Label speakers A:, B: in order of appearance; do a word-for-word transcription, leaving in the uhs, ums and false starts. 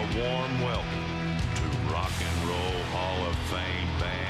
A: warm welcome to Rock and Roll Hall of Fame band